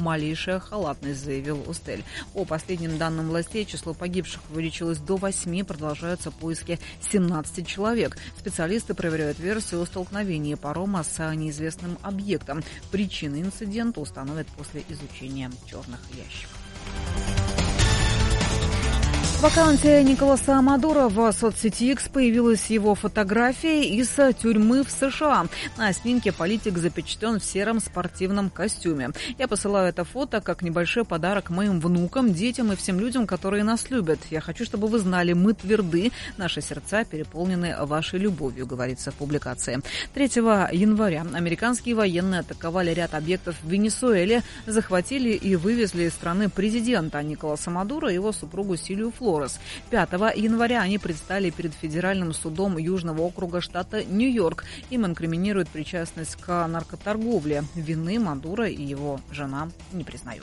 малейшая халатность, заявил Устель. По последним данным властей, число погибших увеличилось до 8, продолжаются поиски 17 человек. Специалисты проверяют версию о столкновении парома с неизвестным объектом. Причины инцидента установят после изучения черных ящиков. В аккаунте Николаса Мадуро в соцсети X появилась его фотография из тюрьмы в США. На снимке политик запечатлен в сером спортивном костюме. Я посылаю это фото как небольшой подарок моим внукам, детям и всем людям, которые нас любят. Я хочу, чтобы вы знали, мы тверды, наши сердца переполнены вашей любовью, говорится в публикации. 3 января американские военные атаковали ряд объектов в Венесуэле, захватили и вывезли из страны президента Николаса Мадуро и его супругу Силию Флорес. 5 января они предстали перед Федеральным судом Южного округа штата Нью-Йорк. Им инкриминируют причастность к наркоторговле. Вины Мадуро и его жена не признают.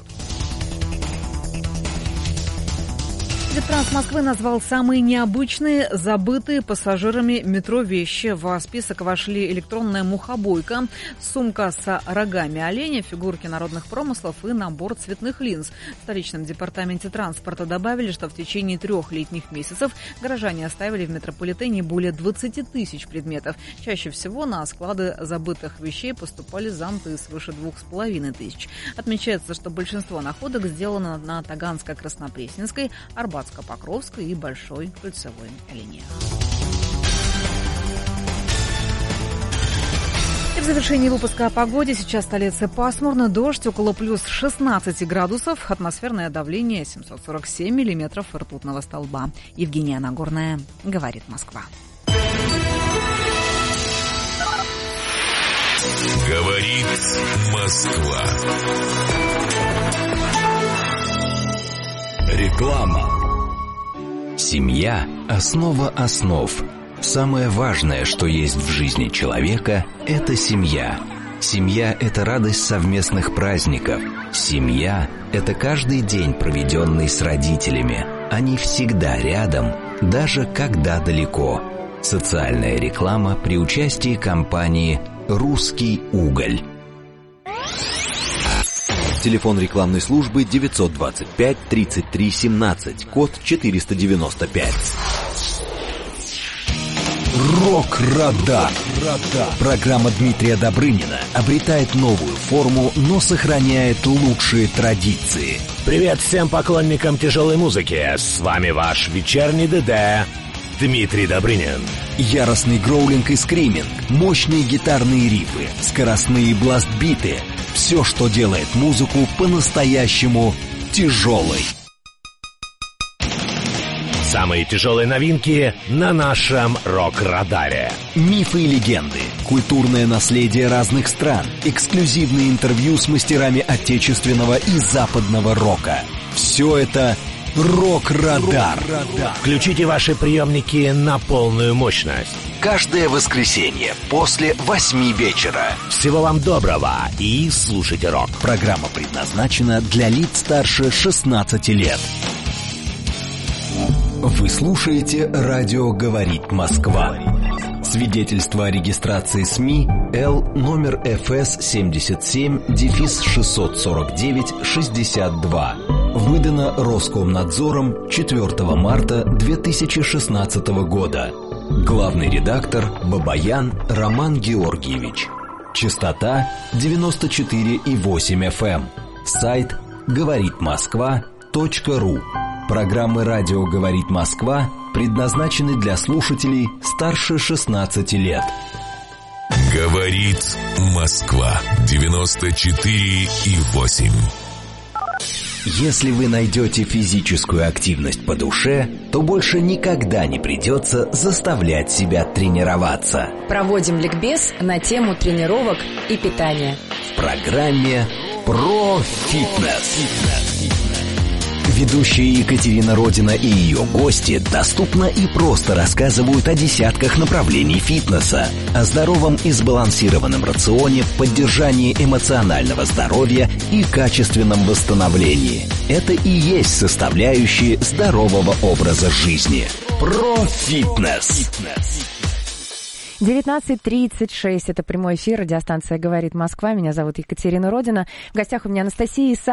Транс Москвы назвал самые необычные, забытые пассажирами метро вещи. В список вошли электронная мухобойка, сумка с рогами оленя, фигурки народных промыслов и набор цветных линз. В столичном департаменте транспорта добавили, что в течение 3 летних месяцев горожане оставили в метрополитене более 20 тысяч предметов. Чаще всего на склады забытых вещей поступали зонты свыше 2500. Отмечается, что большинство находок сделано на Таганско-Краснопресненской, Арбатско-Покровской и Большой кольцевой линиях. И в завершении выпуска о погоде. Сейчас в столице пасмурно, дождь, около плюс 16 градусов, атмосферное давление 747 миллиметров ртутного столба. Евгения Нагорная, говорит Москва. Говорит Москва. Реклама. Семья – основа основ. Самое важное, что есть в жизни человека – это семья. Семья – это радость совместных праздников. Семья – это каждый день, проведенный с родителями. Они всегда рядом, даже когда далеко. Социальная реклама при участии компании «Русский уголь». Телефон рекламной службы 925 33 17, код 495. Рок-Радар. Программа Дмитрия Добрынина обретает новую форму, но сохраняет лучшие традиции. Привет всем поклонникам тяжелой музыки. С вами ваш вечерний ДД Дмитрий Добрынин. Яростный гроулинг и скриминг, мощные гитарные рифы, скоростные бластбиты — все, что делает музыку по-настоящему тяжелой. Самые тяжелые новинки на нашем Рок-Радаре. Мифы и легенды, культурное наследие разных стран, эксклюзивные интервью с мастерами отечественного и западного рока. Все это Рок-Радар. Включите ваши приемники на полную мощность. Каждое воскресенье после 8 вечера. Всего вам доброго и слушайте рок. Программа предназначена для лиц старше 16 лет. Вы слушаете «Радио говорит Москва». Свидетельство о регистрации СМИ Л номер ФС 77-649-62. Выдано Роскомнадзором 4 марта 2016 года. Главный редактор Бабаян Роман Георгиевич. Частота 94,8 FM. Сайт говоритмосква.ру. Программы «Радио говорит Москва» предназначены для слушателей старше 16 лет. Говорит Москва 94,8. Если вы найдете физическую активность по душе, то больше никогда не придется заставлять себя тренироваться. Проводим ликбез на тему тренировок и питания. В программе «Про фитнес». Ведущая Екатерина Родина и ее гости доступно и просто рассказывают о десятках направлений фитнеса, о здоровом и сбалансированном рационе, поддержании эмоционального здоровья и качественном восстановлении. Это и есть составляющие здорового образа жизни. Про фитнес. 19:36. Это прямой эфир. Радиостанция «Говорит Москва». Меня зовут Екатерина Родина. В гостях у меня Анастасия